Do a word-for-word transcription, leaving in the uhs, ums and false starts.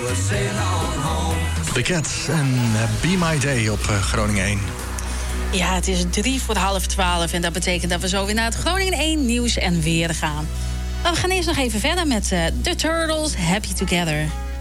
The Cats en Be My Day op Groningen één. Ja, het is drie voor half twaalf en dat betekent dat we zo weer naar het Groningen één nieuws en weer gaan. Maar we gaan eerst nog even verder met uh, The Turtles, Happy Together.